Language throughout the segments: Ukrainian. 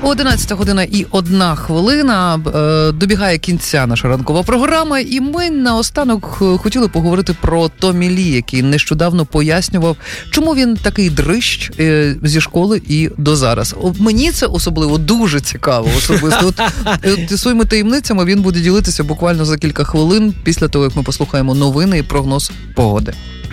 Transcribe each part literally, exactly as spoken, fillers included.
одинадцята година і одна хвилина. Добігає кінця наша ранкова програма, і ми наостанок хотіли поговорити про Томі Лі, який нещодавно пояснював, чому він такий дрищ зі школи і до зараз. Мені це особливо дуже цікаво особисто. От, от своїми таємницями він буде ділитися буквально за кілька хвилин після того, як ми послухаємо новини і прогноз погоди.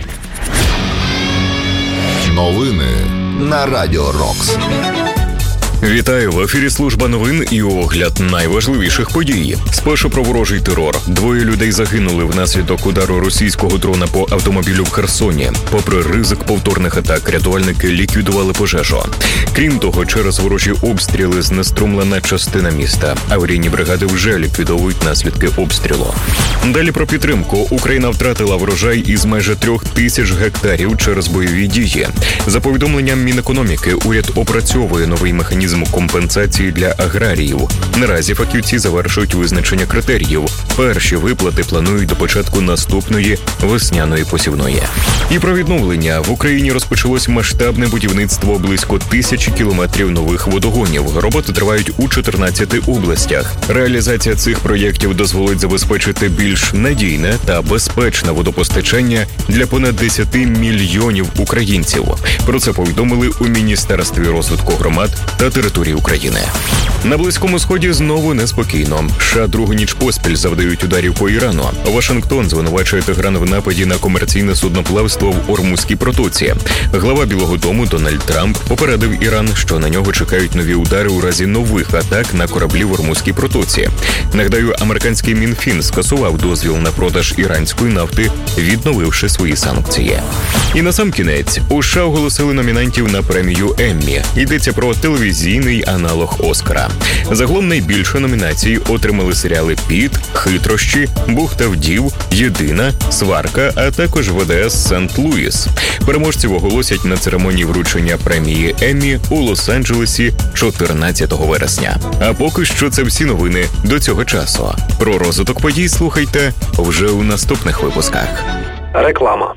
Новини на Радіо Рокс. Вітаю, в ефірі служба новин і огляд найважливіших подій. Спершу про ворожий терор. Двоє людей загинули внаслідок удару російського дрона по автомобілю в Херсоні. Попри ризик повторних атак, рятувальники ліквідували пожежу. Крім того, через ворожі обстріли знеструмлена частина міста. Аварійні бригади вже ліквідовують наслідки обстрілу. Далі про підтримку. Україна втратила врожай із майже трьох тисяч гектарів через бойові дії. За повідомленням Мінекономіки, уряд опрацьовує новий механізм компенсації для аграріїв. Наразі фахівці завершують визначення критеріїв. Перші виплати планують до початку наступної весняної посівної. І про відновлення. В Україні розпочалось масштабне будівництво близько тисячі кілометрів нових водогонів. Роботи тривають у чотирнадцяти областях. Реалізація цих проєктів дозволить забезпечити більш надійне та безпечне водопостачання для понад десяти мільйонів українців. Про це повідомили у Міністерстві розвитку громад та території України. На Близькому Сході знову неспокійно. США другу ніч поспіль завдають ударів по Ірану. Вашингтон звинувачує Тегеран в нападі на комерційне судноплавство в Ормузькій протоці. Глава Білого дому Дональд Трамп попередив Іран, що на нього чекають нові удари у разі нових атак на кораблі в Ормузькій протоці. Нагадаю, американський Мінфін скасував дозвіл на продаж іранської нафти, відновивши свої санкції. І насамкінець, у США оголосили номінантів на премію Еммі. Йдеться про телевізійний аналог Оскара. Загалом найбільше номінацій отримали серіали «Піт», «Хитрощі», «Бухта вдів», «Єдина», «Сварка», а також «В Д С Сент-Луїс». Переможців оголосять на церемонії вручення премії Еммі у Лос-Анджелесі чотирнадцятого вересня. А поки що це всі новини до цього часу. Про розвиток подій слухайте вже у наступних випусках. Реклама.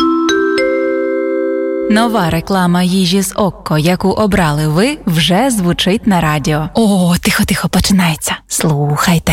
Нова реклама їжі з Окко, яку обрали ви, вже звучить на радіо. О, тихо-тихо, починається. Слухайте.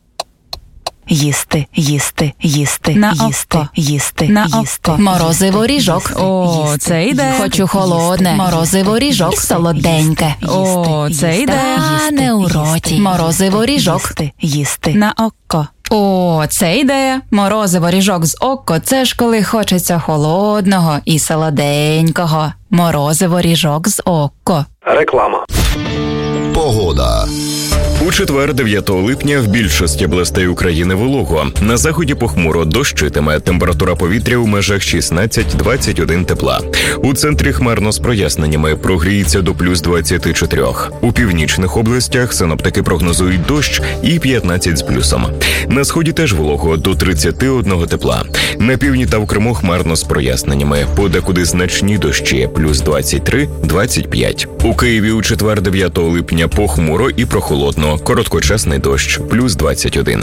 Їсти, їсти, їсти, на їсти, око. їсти, на їсти. Око. Морозиво ріжок. О, їсти, це йде. Хочу холодне. Їсти. Морозиво ріжок. Їсти. Солоденьке. Їсти. О, це йде. А не у роті. Морозиво ріжок. Їсти, їсти. На око. О, це ідея. Морозиво ріжок з Окко – це ж коли хочеться холодного і солоденького. Морозиво ріжок з Окко. Реклама. Погода. У четвер, дев'ятого липня, в більшості областей України волого. На заході похмуро, дощитиме. Температура повітря у межах шістнадцять-двадцять один тепла. У центрі хмарно з проясненнями, прогріється до плюс двадцяти чотирьох. У північних областях синоптики прогнозують дощ і п'ятнадцять з плюсом. На сході теж волого, до тридцяти одного тепла. На півдні та в Криму хмарно з проясненнями, подекуди значні дощі, плюс двадцять три - двадцять п'ять. У Києві у четвер, дев'ятого липня, похмуро і прохолодно. Короткочасний дощ, плюс двадцять один.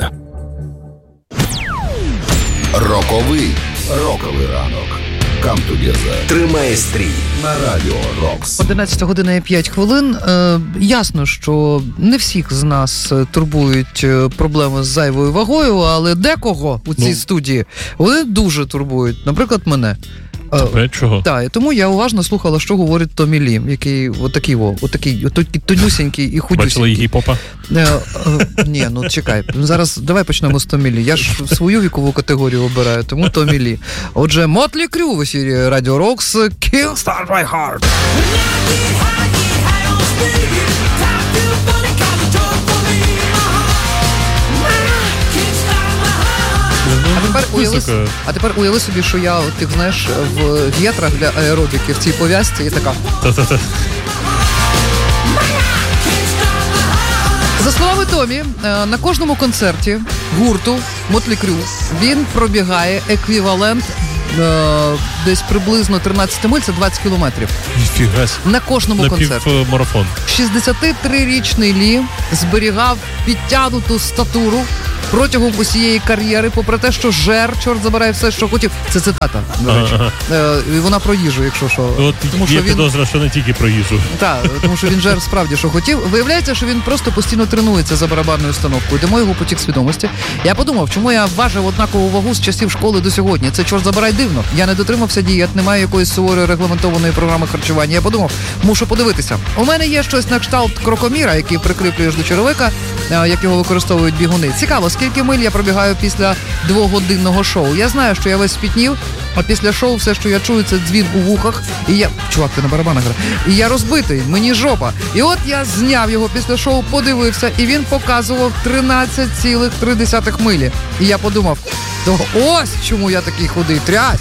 Роковий. Роковий ранок. Come together. Тримає стрій на Радіо Рокс. одинадцята година і п'ять хвилин. Е, ясно, що не всіх з нас турбують проблеми з зайвою вагою, але декого у цій ну. студії вони дуже турбують. Наприклад, мене. Тебе чого? Так, тому я уважно слухала, що говорить Томі Лі, який отакий, о, отакий, отакий тонюсінький і худюсінький. Бачила її попа? Е, е, ні, ну чекай, зараз давай почнемо з Томі Лі. Я ж свою вікову категорію обираю, тому Томі Лі. Отже, Мотлі Крю в ефірі Радіо Рокс, Kill Start My Heart. А тепер, уяви, а тепер уяви собі, що я, ти знаєш, в в'єтрах для аеробіки в цій пов'язці і така. Та-та-та. За словами Томі, на кожному концерті гурту Мотлі Крю він пробігає еквівалент е, десь приблизно тринадцять миль, це двадцять кілометрів. Ніфіга. На кожному на концерті. На півмарафон. шістдесятитрирічний Лі зберігав підтягнуту статуру протягом усієї кар'єри, попри те, що жер, чорт забирає все, що хотів. Це цитата, до речі. Ага. Е, вона про їжу, якщо що. От тому, є що він... підозра, що не тільки про їжу. Так, тому що він жер справді, що хотів. Виявляється, що він просто постійно тренується за барабанною установкою. Тому його потік свідомості. Я подумав, чому я важив однакову вагу з часів школи до сьогодні. Це, чорт забирай, дивно. Я не дотримався дієт, немає якоїсь суворої регламентованої програми харчування. Я подумав, мушу подивитися. У мене є щось на кшталт крокоміра, який прикріплюєш до черевика, як його використовують бігуни. Цікаво, скільки миль я пробігаю після двогодинного шоу. Я знаю, що я весь спітнів, а після шоу все, що я чую, це дзвін у вухах. І я... Чувак, ти на барабанах грає. І я розбитий, мені жопа. І от я зняв його після шоу, подивився, і він показував тринадцять цілих три десятих милі. І я подумав, то ось чому я такий худий, трясь.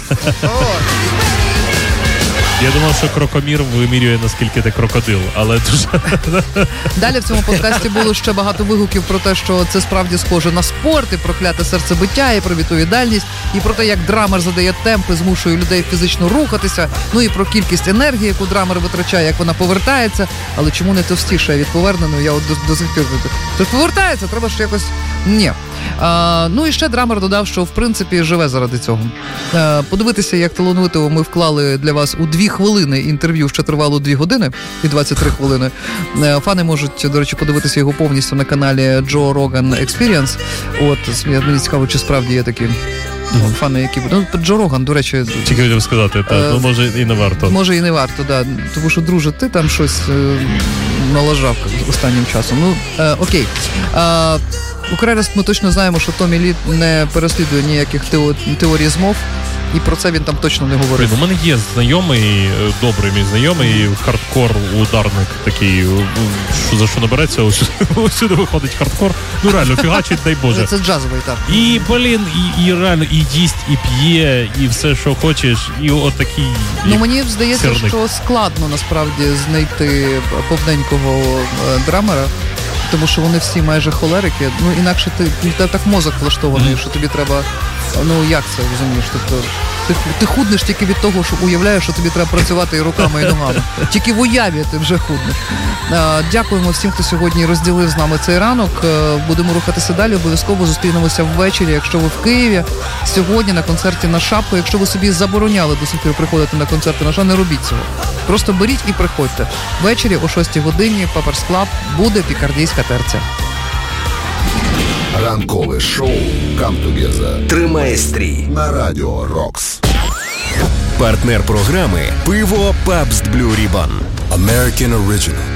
Я думав, що крокомір вимірює, наскільки ти крокодил, але дуже... Далі в цьому подкасті було ще багато вигуків про те, що це справді схоже на спорт, і про кляте серцебиття, і про відповідальність, і про те, як драмер задає темпи, змушує людей фізично рухатися, ну і про кількість енергії, яку драмер витрачає, як вона повертається, але чому не товстіше від поверненої, я от до, до сих пір... Тож повертається, треба ж якось... Ні. А, ну і ще драмер додав, що в принципі живе заради цього. А, подивитися, як талановито ми вклали для вас у дві хвилини інтерв'ю, що тривало дві години і двадцять три хвилини. А, фани можуть, до речі, подивитися його повністю на каналі Joe Rogan Experience. От, мені цікаво, чи справді є такі mm-hmm. фани, які... Ну, Джо Роган, до речі... Тільки хотів сказати, та, ну, може і не варто. Може і не варто, да. Тому що, друже, ти там щось е, налажав останнім часом. Ну, е, окей. Е, Украрест ми точно знаємо, що Томі Лі не переслідує ніяких теорій змов, і про це він там точно не говорив. У мене є знайомий, добрий мій знайомий, хардкор-ударник такий, що за що набереться, усюди виходить хардкор. Ну реально, фігачить, дай Боже. Це джазовий, так. І, блін, і, і реально, і їсть, і п'є, і все, що хочеш, і отакий... Ну мені здається, сирник. Що складно насправді знайти повненького драмера, тому що вони всі майже холерики, ну інакше ти, ти так мозок влаштований, mm. що тобі треба, ну як це, розумієш, тобто ти, ти худнеш тільки від того, що уявляєш, що тобі треба працювати і руками, і ногами. Тільки в уяві ти вже худнеш. А, дякуємо всім, хто сьогодні розділив з нами цей ранок. А, будемо рухатися далі, обов'язково зустрінемося ввечері, якщо ви в Києві, сьогодні на концерті на Шапку. Якщо ви собі забороняли до сих пір приходити на концерти на Шапку, не робіть цього. Просто беріть і приходьте. Ввечері о шостій годині Паперс Клаб буде пікардійська терця. Ранкове шоу «Come Together» тримає стрій на Радіо Рокс. Партнер програми «Пиво Пабст Блю Рібан». American Original.